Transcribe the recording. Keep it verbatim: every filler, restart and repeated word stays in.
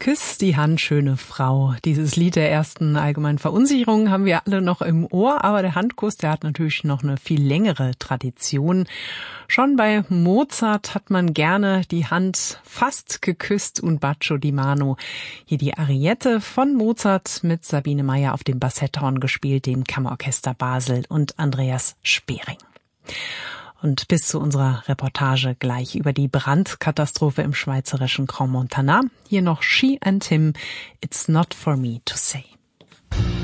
Küss die Hand, schöne Frau. Dieses Lied der ersten allgemeinen Verunsicherung haben wir alle noch im Ohr, aber der Handkuss, der hat natürlich noch eine viel längere Tradition. Schon bei Mozart hat man gerne die Hand fast geküsst und Bacio di Mano. Hier die Ariette von Mozart mit Sabine Meyer auf dem Bassetthorn gespielt, dem Kammerorchester Basel und Andreas Spering. Und bis zu unserer Reportage gleich über die Brandkatastrophe im schweizerischen Crans-Montana. Hier noch She and Him, It's Not For Me To Say.